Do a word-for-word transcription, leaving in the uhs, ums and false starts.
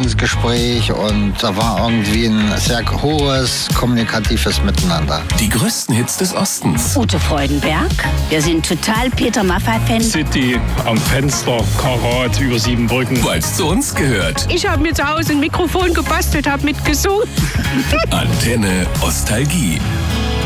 ins Gespräch und da war irgendwie ein sehr hohes kommunikatives Miteinander. Die größten Hits des Ostens. Ute Freudenberg. Wir sind total Peter Maffay-Fans. City am Fenster, Karat über sieben Brücken. Weil es zu uns gehört. Ich habe mir zu Hause ein Mikrofon gebastelt, habe mitgesungen. Antenne Ostalgie.